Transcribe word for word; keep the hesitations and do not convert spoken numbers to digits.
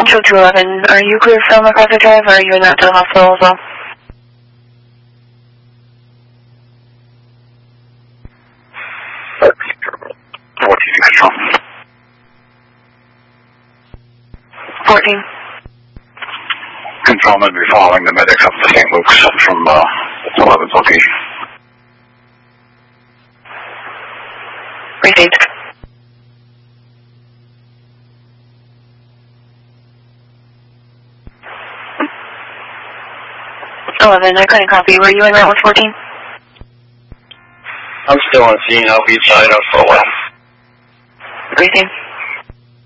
Central two eleven, are you clear from MacArthur Drive or are you in that to the hospital as well? fourteen control. fourteen. Control, I'm going to be following the medics up to Saint Luke's from uh, eleven's location. Received. eleven, I couldn't copy. Were you in route with fourteen? I'm still on scene. I'll be tied up for a while. Received.